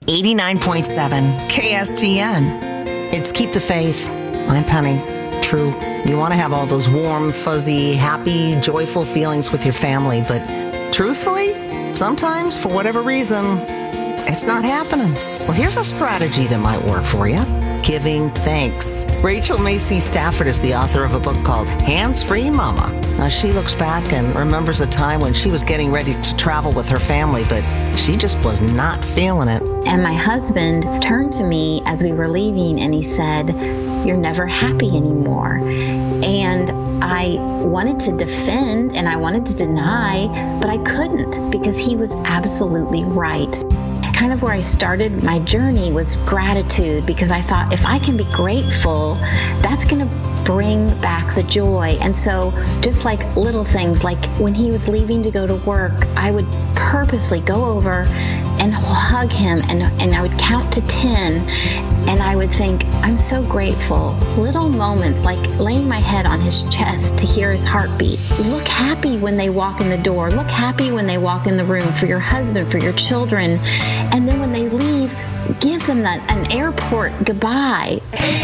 89.7 KSGN. It's Keep the Faith. I'm Penny. True. You want to have all those warm, fuzzy, happy, joyful feelings with your family, but truthfully, sometimes, for whatever reason, it's not happening. Well, here's a strategy that might work for you. Giving thanks. Rachel Macy Stafford is the author of a book called Hands-Free Mama. Now, she looks back and remembers a time when she was getting ready to travel with her family, but she just was not feeling it. And my husband turned to me as we were leaving and he said, "You're never happy anymore." And I wanted to defend and I wanted to deny, but I couldn't because he was absolutely right. Kind of where I started my journey was gratitude, because I thought if I can be grateful, that's going to bring back the joy. And so just like little things, like when he was leaving to go to work, I would purposely go over and hug him and I would count to 10 and I would think, I'm so grateful. Little moments like laying my head on his chest to hear his heartbeat. Look happy when they walk in the door. Look happy when they walk in the room, for your husband, for your children. And then when they leave, give them an airport goodbye.